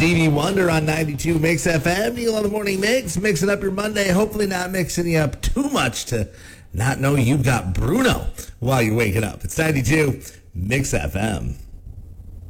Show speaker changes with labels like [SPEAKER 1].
[SPEAKER 1] Stevie Wonder on 92 Mix FM. Neil on the Morning Mix, mixing up your Monday. Hopefully not mixing you up too much to not know you've got Bruno while you're waking up. It's 92 Mix FM.